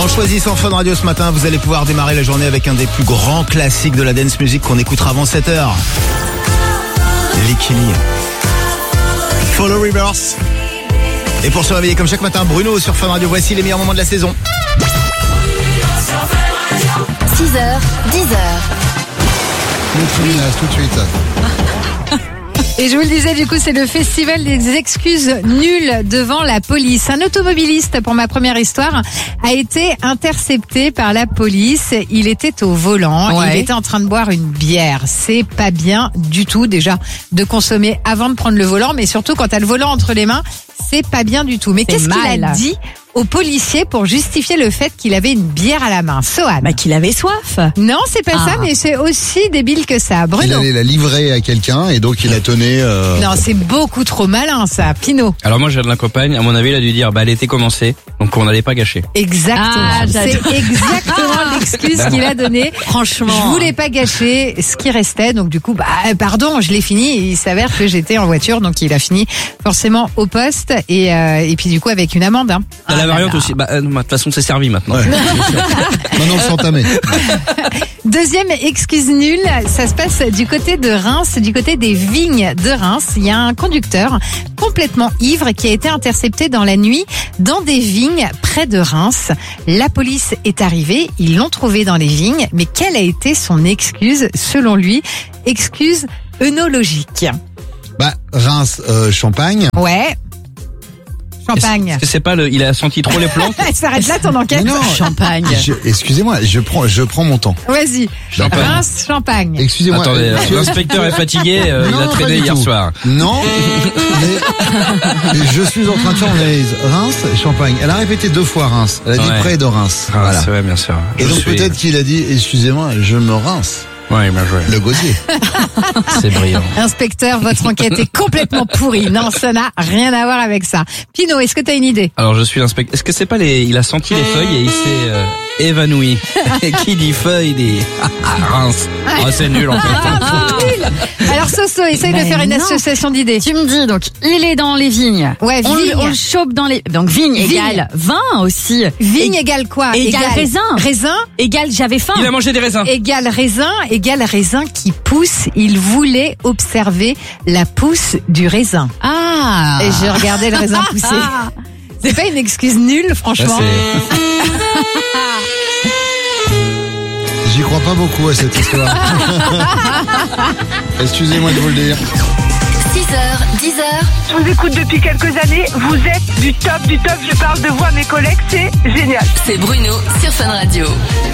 En choisissant Fun Radio ce matin, vous allez pouvoir démarrer la journée avec un des plus grands classiques de la dance music qu'on écoutera avant 7h. Licky Lee. Follow Reverse. Et pour se réveiller comme chaque matin, Bruno sur Fun Radio. Voici les meilleurs moments de la saison. 6h, 10h. Tout de suite. Et je vous le disais, du coup, c'est le festival des excuses nulles devant la police. Un automobiliste, pour ma première histoire, a été intercepté par la police. Il était au volant. Ouais. Il était en train de boire une bière. C'est pas bien du tout, déjà, de consommer avant de prendre le volant. Mais surtout, quand t'as le volant entre les mains, c'est pas bien du tout. Mais C'est qu'est-ce qu'il a mal. dit au policier pour justifier le fait qu'il avait une bière à la main? Sohan. Bah, qu'il avait soif. Non, c'est pas ça, mais c'est aussi débile que ça. Il Bruno. allait la livrer à quelqu'un et donc il la tenait. Non, c'est beaucoup trop malin, ça. Pinot. Alors moi j'ai de la compagne, à mon avis il a dû dire bah l'été commençait, donc on n'allait pas gâcher. Exactement. Ah, c'est j'adore. exactement l'excuse qu'il a donnée. Franchement. Je voulais pas gâcher ce qui restait, donc du coup, pardon, je l'ai fini. Il s'avère que j'étais en voiture, donc il a fini forcément au poste et puis du coup avec une amende. Hein. T'as la variante aussi, de toute façon c'est servi maintenant. Ouais. Maintenant c'est entamé. Deuxième excuse nulle, ça se passe du côté de Reims, du côté des vignes de Reims. Il y a un conducteur complètement ivre qui a été intercepté dans la nuit dans des vignes près de Reims. La police est arrivée, ils l'ont trouvé dans les vignes, mais quelle a été son excuse selon lui? Excuse œnologique. Reims, Champagne. Ouais. Champagne. Est-ce que c'est pas il a senti trop les plantes? S'arrête là ton enquête. Mais non. Champagne. Excusez-moi, je prends mon temps. Vas-y. Champagne. Reims, Champagne. Excusez-moi. Attendez, l'inspecteur est fatigué, il Non, a pas traîné du hier tout. soir. Non, mais je suis en train de faire une analyse. Reims, Champagne. Elle a répété 2 fois Reims. Elle a dit Ouais. près de Reims. Ah, Voilà. c'est vrai bien sûr. Et donc peut-être qu'il a dit, excusez-moi, je me rince. Ouais, bien joué. Le gosier. C'est brillant. Inspecteur, votre enquête est complètement pourrie. Non, ça n'a rien à voir avec ça. Pinot, est-ce que tu as une idée? Alors je suis l'inspecteur. Est-ce que c'est pas il a senti les feuilles et il s'est évanoui. Et qui dit feuille dit Reims. Oh, c'est nul en fait. Alors Soso, essaye de Mais faire une non. association d'idées. Tu me dis, donc, il est dans les vignes. Ouais, On vigne. le chope dans les... Donc, vigne égale vin aussi. Vigne égale quoi? égale raisin. Raisin Égale j'avais faim. Il a mangé des raisins. égale raisin qui pousse. Il voulait observer la pousse du raisin. Ah. Et j'ai regardé le raisin pousser. C'est pas une excuse nulle, Là, franchement. J'y crois pas beaucoup à cette histoire. Excusez-moi de vous le dire. 6h, 10h. Je vous écoute depuis quelques années. Vous êtes du top du top. Je parle de vous à mes collègues. C'est génial. C'est Bruno sur Fun Radio.